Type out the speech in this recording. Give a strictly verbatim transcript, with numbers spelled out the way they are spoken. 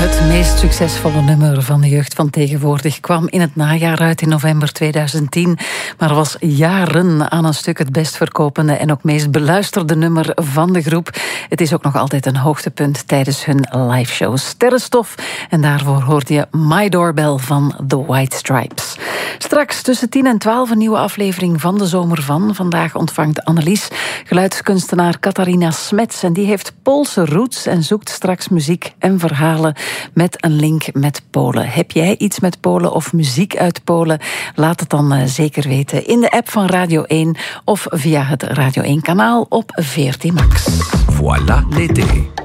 Het meest succesvolle nummer van de jeugd van tegenwoordig kwam in het najaar uit in november tweeduizend tien, maar was jaren aan een stuk het best verkopende en ook meest beluisterde nummer van de groep. Het is ook nog altijd een hoogtepunt tijdens hun liveshow Sterrenstof. En daarvoor hoorde je My Doorbell van The White Stripes. Straks tussen tien en twaalf een nieuwe aflevering van De Zomer van. Vandaag ontvangt Annelies geluidskunstenaar Catharina Smets. En die heeft Poolse roots en zoekt straks muziek en verhalen met een link met Polen. Heb jij iets met Polen of muziek uit Polen? Laat het dan uh, zeker weten in de app van Radio één of via het Radio één kanaal op veertien Max. Voilà l'été.